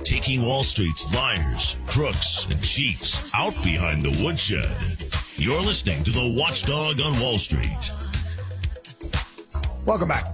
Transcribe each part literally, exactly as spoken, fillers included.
Taking Wall Street's liars, crooks, and cheats out behind the woodshed. You're listening to the Watchdog on Wall Street. Welcome back.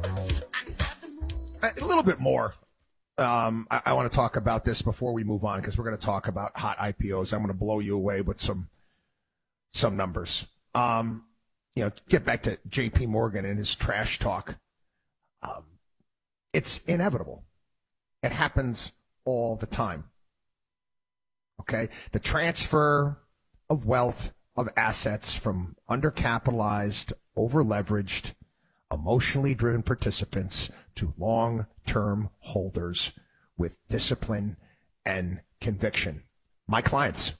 A little bit more. Um, I, I want to talk about this before we move on because we're going to talk about hot I P Os. I'm going to blow you away with some some numbers. Um, you know, get back to J P Morgan and his trash talk. Um, it's inevitable. It happens all the time. Okay? The transfer of wealth, of assets from undercapitalized, over-leveraged, emotionally driven participants to long-term holders with discipline and conviction. My clients.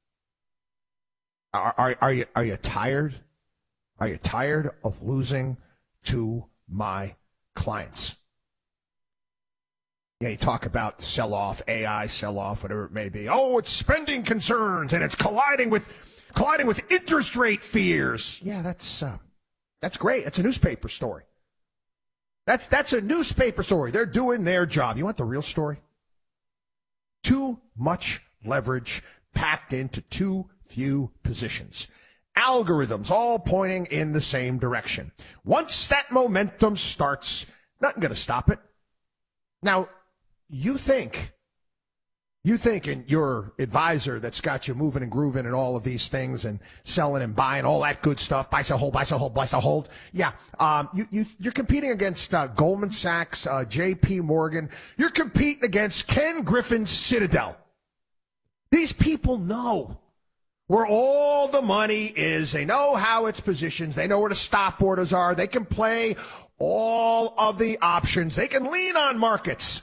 Are, are, are you are you tired? Are you tired of losing to my clients? Yeah, you talk about sell-off, A I sell-off, whatever it may be. Oh, it's spending concerns and it's colliding with colliding with interest rate fears. Yeah, that's uh, that's great. That's a newspaper story. That's that's a newspaper story. They're doing their job. You want the real story? Too much leverage packed into too few positions. Algorithms all pointing in the same direction. Once that momentum starts, nothing going to stop it. Now, you think, you think and your advisor that's got you moving and grooving and all of these things and selling and buying all that good stuff, buy, sell, hold, buy, sell, hold, buy, sell, hold. Yeah, um, you, you, you're competing against uh, Goldman Sachs, uh, J P Morgan. You're competing against Ken Griffin's Citadel. These people know where all the money is. They know how it's positioned. They know where the stop orders are. They can play all of the options. They can lean on markets.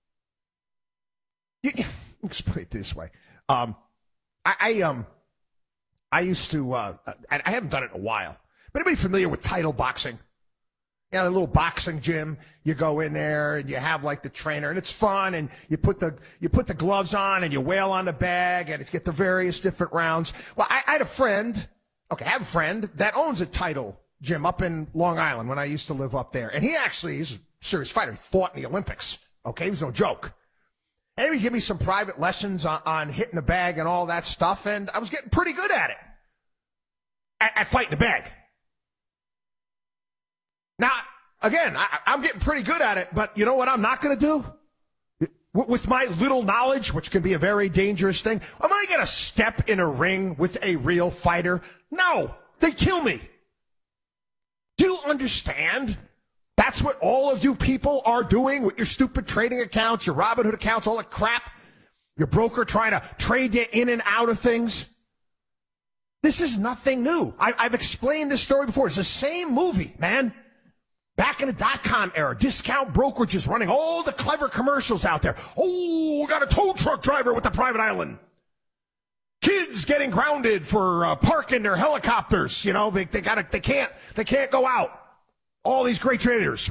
You, let's put it this way. Um, I, I um, I used to. Uh, I, I haven't done it in a while. But anybody familiar with title boxing? You know, a little boxing gym. You go in there and you have like the trainer, and it's fun. And you put the you put the gloves on and you wail on the bag, and it's get the various different rounds. Well, I, I had a friend. Okay, I have a friend that owns a title gym up in Long Island when I used to live up there, and he actually is a serious fighter. He fought in the Olympics. Okay, he was no joke. And he would give me some private lessons on, on hitting the bag and all that stuff, and I was getting pretty good at it, at, at fighting the bag. Now, again, I, I'm getting pretty good at it, but you know what I'm not going to do? With my little knowledge, which can be a very dangerous thing, am I going to step in a ring with a real fighter? No, they kill me. Do you understand? That's what all of you people are doing with your stupid trading accounts, your Robinhood accounts, all that crap. Your broker trying to trade you in and out of things. This is nothing new. I, I've explained this story before. It's the same movie, man. Back in the dot-com era, discount brokerages running all the clever commercials out there. Oh, we got a tow truck driver with the private island. Kids getting grounded for uh, parking their helicopters. You know, they, they gotta, they can't, they can't go out. All these great traders.